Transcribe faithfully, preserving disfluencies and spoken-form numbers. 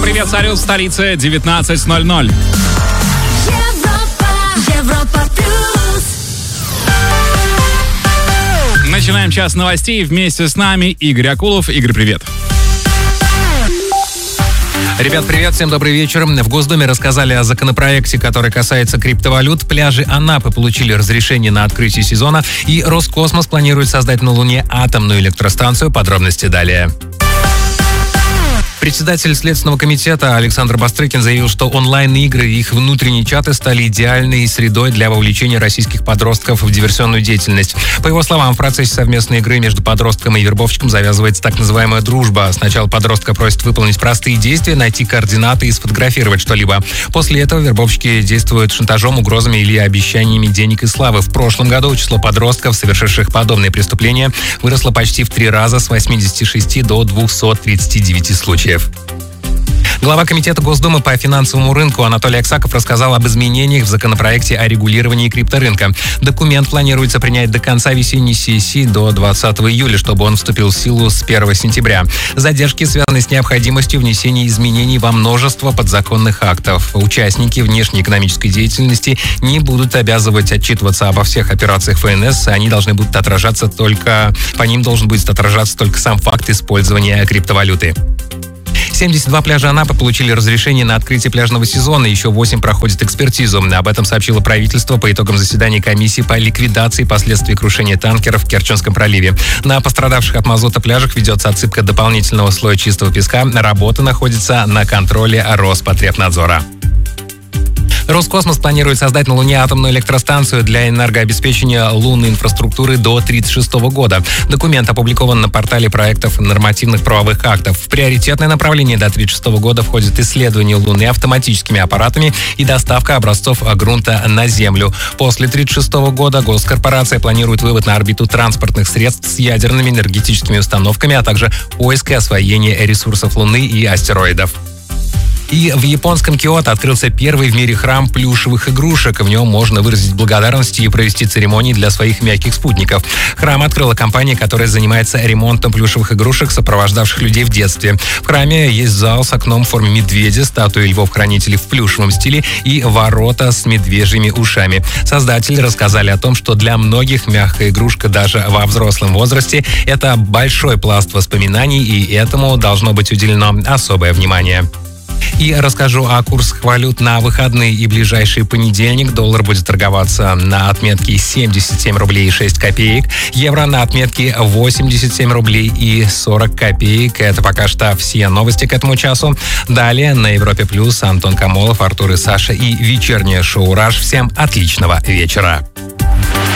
привет, салют, в столице девятнадцать ноль ноль. Начинаем час новостей. Вместе с нами Игорь Акулов. Игорь, привет. Ребят, привет, всем добрый вечер. В Госдуме рассказали о законопроекте, который касается криптовалют. Пляжи Анапы получили разрешение на открытие сезона, и Роскосмос планирует создать на Луне атомную электростанцию. Подробности далее. Председатель Следственного комитета Александр Бастрыкин заявил, что онлайн-игры и их внутренние чаты стали идеальной средой для вовлечения российских подростков в диверсионную деятельность. По его словам, в процессе совместной игры между подростком и вербовщиком завязывается так называемая дружба. Сначала подростка просят выполнить простые действия, найти координаты и сфотографировать что-либо. После этого вербовщики действуют шантажом, угрозами или обещаниями денег и славы. В прошлом году число подростков, совершивших подобные преступления, выросло почти в три раза, с восьмидесяти шести до двухсот тридцати девяти случаев. Глава Комитета Госдумы по финансовому рынку Анатолий Аксаков рассказал об изменениях в законопроекте о регулировании крипторынка. Документ планируется принять до конца весенней сессии, до двадцатого июля, чтобы он вступил в силу с первого сентября. Задержки связаны с необходимостью внесения изменений во множество подзаконных актов. Участники внешнеэкономической деятельности не будут обязывать отчитываться обо всех операциях ФНС, они должны будут отражаться только, по ним должен будет отражаться только сам факт использования криптовалюты. семьдесят два пляжа Анапы получили разрешение на открытие пляжного сезона, еще восемь проходят экспертизу. Об этом сообщило правительство по итогам заседания комиссии по ликвидации последствий крушения танкеров в Керченском проливе. На пострадавших от мазута пляжах ведется отсыпка дополнительного слоя чистого песка. Работа находится на контроле Роспотребнадзора. Роскосмос планирует создать на Луне атомную электростанцию для энергообеспечения лунной инфраструктуры до тридцать шестого года. Документ опубликован на портале проектов нормативных правовых актов. В приоритетное направление до тридцать шестого года входит исследование Луны автоматическими аппаратами и доставка образцов грунта на Землю. После тридцать шестого года госкорпорация планирует вывод на орбиту транспортных средств с ядерными энергетическими установками, а также поиск и освоение ресурсов Луны и астероидов. И в японском Киото открылся первый в мире храм плюшевых игрушек. В нем можно выразить благодарность и провести церемонии для своих мягких спутников. Храм открыла компания, которая занимается ремонтом плюшевых игрушек, сопровождавших людей в детстве. В храме есть зал с окном в форме медведя, статуи львов-хранителей в плюшевом стиле и ворота с медвежьими ушами. Создатели рассказали о том, что для многих мягкая игрушка даже во взрослом возрасте – это большой пласт воспоминаний, и этому должно быть уделено особое внимание. И расскажу о курсах валют на выходные и ближайший понедельник. Доллар будет торговаться на отметке семьдесят семь рублей и шесть копеек. Евро на отметке восемьдесят семь рублей и сорок копеек. Это пока что все новости к этому часу. Далее на Европе Плюс Антон Камолов, Артур и Саша и вечернее шоу «Раш». Всем отличного вечера.